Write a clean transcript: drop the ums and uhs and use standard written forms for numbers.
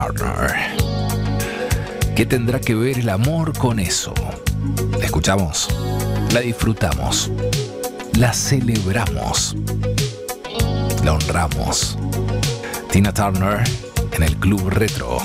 Turner. ¿Qué tendrá que ver el amor con eso? La escuchamos, la disfrutamos, la celebramos, la honramos. Tina Turner en el Club Retro.